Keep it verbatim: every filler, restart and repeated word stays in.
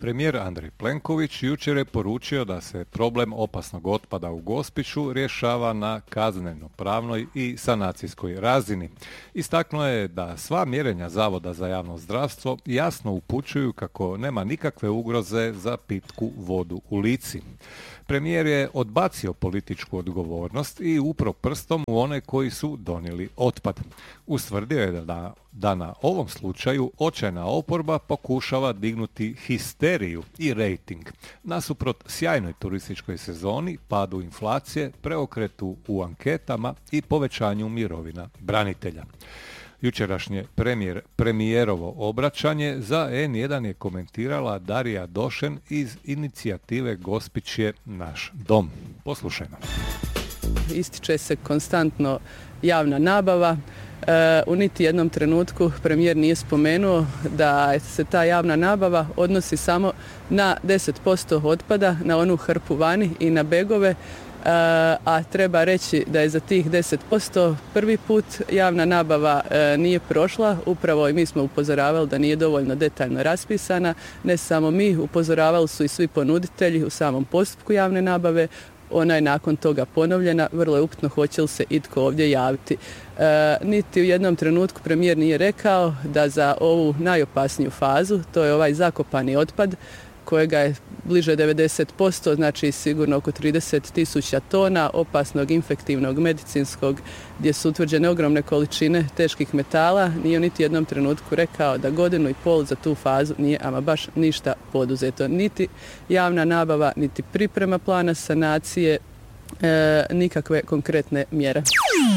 Premijer Andrej Plenković jučer je poručio da se problem opasnog otpada u Gospiću rješava na kazneno-pravnoj i sanacijskoj razini. Istaknuo je da sva mjerenja Zavoda za javno zdravstvo jasno upućuju kako nema nikakve ugroze za pitku vodu u Lici. Premijer je odbacio političku odgovornost i upro prstom u one koji su donijeli otpad. Ustvrdio je da, da na ovom slučaju očajna oporba pokušava dignuti histeriju i rejting. Nasuprot sjajnoj turističkoj sezoni, padu inflacije, preokretu u anketama i povećanju mirovina branitelja. Jučerašnje premijer, premijerovo obraćanje za en jedan je komentirala Darija Došen iz inicijative Gospić je naš dom. Poslušajmo. Ističe se konstantno javna nabava. E, u niti jednom trenutku premijer nije spomenuo da se ta javna nabava odnosi samo na deset posto otpada, na onu hrpu vani i na begove. Uh, a treba reći da je za tih deset posto prvi put javna nabava uh, nije prošla, upravo i mi smo upozoravali da nije dovoljno detaljno raspisana, ne samo mi, upozoravali su i svi ponuditelji u samom postupku javne nabave. Ona je nakon toga ponovljena, vrlo je upitno hoće li se itko ovdje javiti. E, niti u jednom trenutku premijer nije rekao da za ovu najopasniju fazu, to je ovaj zakopani otpad, kojega je bliže devedeset posto, znači sigurno oko trideset tisuća tona opasnog infektivnog medicinskog, gdje su utvrđene ogromne količine teških metala, nije u niti jednom trenutku rekao da godinu i pol za tu fazu nije ama baš ništa poduzeto. Niti javna nabava, niti priprema plana sanacije, e, nikakve konkretne mjere.